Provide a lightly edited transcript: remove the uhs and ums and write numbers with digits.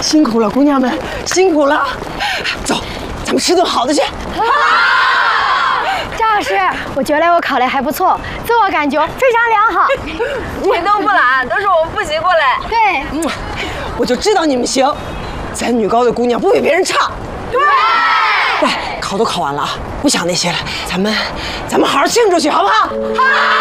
辛苦了，姑娘们，辛苦了。走，咱们吃顿好的去。 张老师，我觉得我考得还不错，自我感觉非常良好。 你都不懒，都是我们复习过来。 对， 我就知道你们行，咱女高的姑娘不比别人差。 对。 来，考都考完了啊，不想那些了，咱们好好庆祝去，好不好？好。